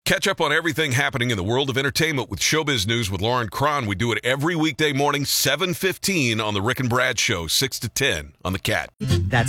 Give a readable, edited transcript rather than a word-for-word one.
Catch up on everything happening in the world of entertainment with Showbiz News with Lauren Cron. We do it every weekday morning, 7:15 on the Rick and Brad Show, 6 to 10 on the Cat. That's